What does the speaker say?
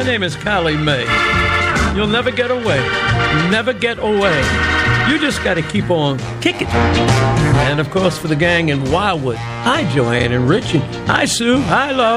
Her name is Callie Mae. You'll never get away. Never get away. You just got to keep on kicking. And, of course, for the gang in Wildwood, hi, Joanne and Richie. Hi, Sue. Hi, Love.